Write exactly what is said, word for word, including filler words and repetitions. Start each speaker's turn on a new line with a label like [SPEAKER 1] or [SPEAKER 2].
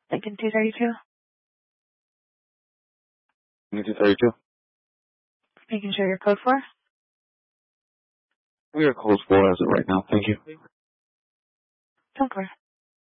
[SPEAKER 1] Lincoln two thirty-two.
[SPEAKER 2] Lincoln two thirty-two.
[SPEAKER 1] Making sure you're code four.
[SPEAKER 2] We are code four as of right now. Thank you.
[SPEAKER 1] Don't worry.